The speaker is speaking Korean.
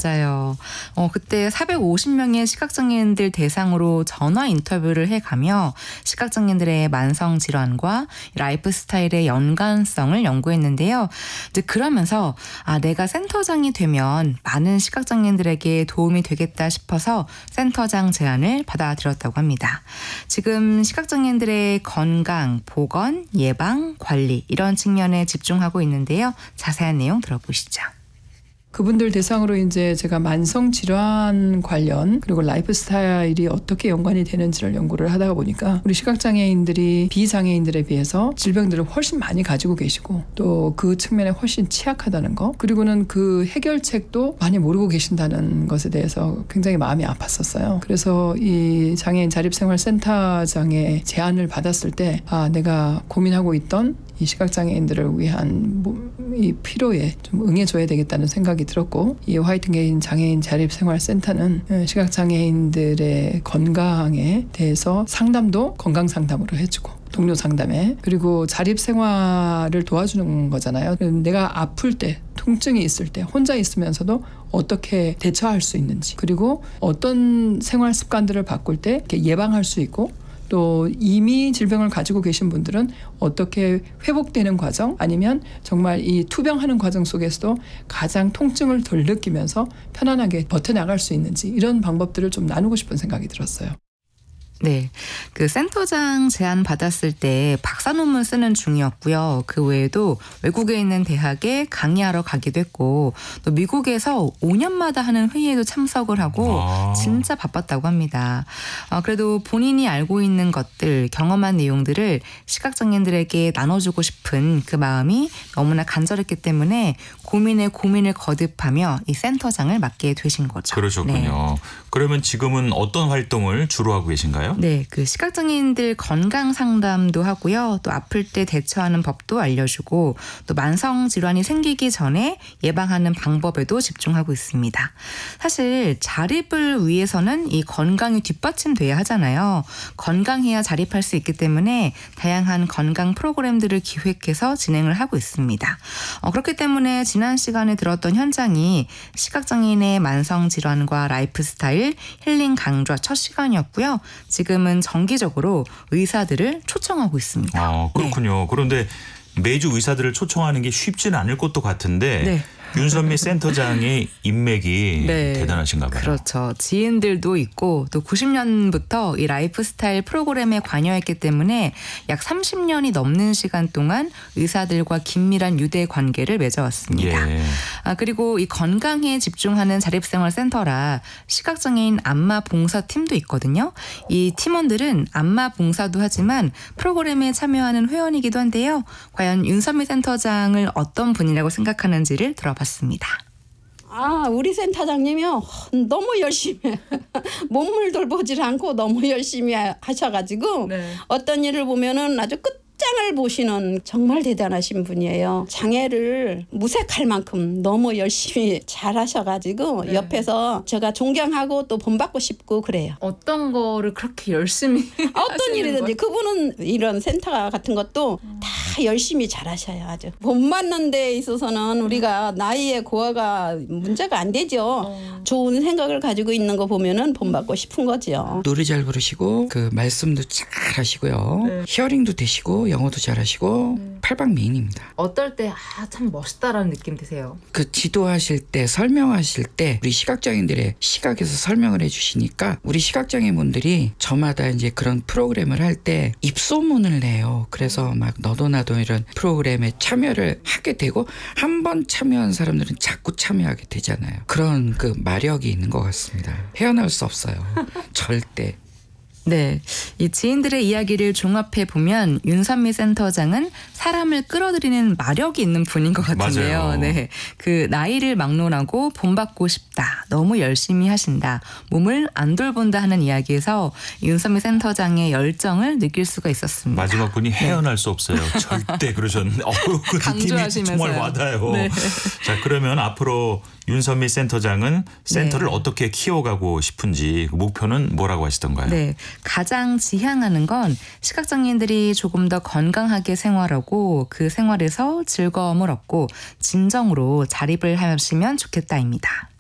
맞아요. 그때 450명의 시각장애인들 대상으로 전화 인터뷰를 해가며 시각장애인들의 만성질환과 라이프 스타일의 연관성을 연구했는데요. 이제 그러면서 내가 센터장이 되면 많은 시각장애인들에게 도움이 되겠다 싶어서 센터장 제안을 받아들였다고 합니다. 지금 시각장애인들의 건강, 보건, 예방, 관리 이런 측면에 집중하고 있는데요. 자세한 내용 들어보시죠. 그분들 대상으로 이제 제가 만성 질환 관련 그리고 라이프 스타일이 어떻게 연관이 되는지를 연구를 하다가 보니까 우리 시각장애인들이 비장애인들에 비해서 질병들을 훨씬 많이 가지고 계시고 또 그 측면에 훨씬 취약하다는 거, 그리고는 그 해결책도 많이 모르고 계신다는 것에 대해서 굉장히 마음이 아팠었어요. 그래서 이 장애인 자립생활센터장의 제안을 받았을 때 내가 고민하고 있던 이 시각장애인들을 위한 이 필요에 좀 응해줘야 되겠다는 생각이 들었고, 이 화이팅게인 장애인 자립생활센터는 시각장애인들의 건강에 대해서 상담도 건강 상담으로 해주고 동료 상담에, 그리고 자립생활을 도와주는 거잖아요. 내가 아플 때, 통증이 있을 때 혼자 있으면서도 어떻게 대처할 수 있는지, 그리고 어떤 생활 습관들을 바꿀 때 이렇게 예방할 수 있고, 또 이미 질병을 가지고 계신 분들은 어떻게 회복되는 과정, 아니면 정말 이 투병하는 과정 속에서도 가장 통증을 덜 느끼면서 편안하게 버텨나갈 수 있는지, 이런 방법들을 좀 나누고 싶은 생각이 들었어요. 네, 그 센터장 제안 받았을 때 박사 논문 쓰는 중이었고요. 그 외에도 외국에 있는 대학에 강의하러 가기도 했고, 또 미국에서 5년마다 하는 회의에도 참석을 하고 진짜 바빴다고 합니다. 그래도 본인이 알고 있는 것들, 경험한 내용들을 시각장애인들에게 나눠주고 싶은 그 마음이 너무나 간절했기 때문에 고민에 고민을 거듭하며 이 센터장을 맡게 되신 거죠. 그러셨군요. 네. 그러면 지금은 어떤 활동을 주로 하고 계신가요? 네, 그 시각장애인들 건강 상담도 하고요. 또 아플 때 대처하는 법도 알려주고, 또 만성 질환이 생기기 전에 예방하는 방법에도 집중하고 있습니다. 사실 자립을 위해서는 이 건강이 뒷받침돼야 하잖아요. 건강해야 자립할 수 있기 때문에 다양한 건강 프로그램들을 기획해서 진행을 하고 있습니다. 그렇기 때문에 지난 시간에 들었던 현장이 시각장애인의 만성 질환과 라이프 스타일 힐링 강좌 첫 시간이었고요. 지금은 정기적으로 의사들을 초청하고 있습니다. 그렇군요. 네. 그런데 매주 의사들을 초청하는 게 쉽지는 않을 것도 같은데 네. 윤선미 센터장의 인맥이 네, 대단하신가 봐요. 그렇죠. 지인들도 있고 또 90년부터 이 라이프 스타일 프로그램에 관여했기 때문에 약 30년이 넘는 시간 동안 의사들과 긴밀한 유대 관계를 맺어왔습니다. 예. 그리고 이 건강에 집중하는 자립생활센터라 시각장애인 안마 봉사팀도 있거든요. 이 팀원들은 안마 봉사도 하지만 프로그램에 참여하는 회원이기도 한데요. 과연 윤선미 센터장을 어떤 분이라고 생각하는지를 들어봤습니다. 우리 센터장님이요. 너무 열심히 몸을 돌보질 않고 너무 열심히 하셔가지고 네. 어떤 일을 보면은 아주 끝장을 보시는 정말 대단하신 분이에요. 장애를 무색할 만큼 너무 열심히 잘하셔가지고 네. 옆에서 제가 존경하고 또 본받고 싶고 그래요. 어떤 거를 그렇게 열심히 어떤 일이든지 그분은 이런 센터 같은 것도 다 열심히 잘하셔요. 아주 본받는 데 있어서는 우리가 나이의 고하가 문제가 안 되죠. 좋은 생각을 가지고 있는 거 보면은 본받고 싶은 거죠. 노래 잘 부르시고 그 말씀도 잘 하시고요. 네. 히어링도 되시고 영어도 잘하시고 팔방미인입니다. 어떨 때 참 멋있다라는 느낌 드세요? 그 지도하실 때 설명하실 때 우리 시각장애인들의 시각에서 설명을 해주시니까 우리 시각장애인분들이 저마다 이제 그런 프로그램을 할 때 입소문을 내요. 그래서 막 너도 나도 이런 프로그램에 참여를 하게 되고 한 번 참여한 사람들은 자꾸 참여하게 되잖아요. 그런 그 마력이 있는 것 같습니다. 헤어나올 수 없어요. 절대. 네, 이 지인들의 이야기를 종합해 보면 윤선미 센터장은 사람을 끌어들이는 마력이 있는 분인 것 같은데요. 맞아요. 네, 그 나이를 막론하고 본받고 싶다, 너무 열심히 하신다, 몸을 안 돌본다 하는 이야기에서 윤선미 센터장의 열정을 느낄 수가 있었습니다. 마지막 분이 헤어날 수 없어요. 절대 그러셨는데 그 느낌이 정말 와닿아요. 네. 자, 그러면 앞으로 윤선미 센터장은 센터를 네. 어떻게 키워가고 싶은지 그 목표는 뭐라고 하시던가요? 네, 가장 지향하는 건 시각장애인들이 조금 더 건강하게 생활하고 그 생활에서 즐거움을 얻고 진정으로 자립을 하시면 좋겠다입니다.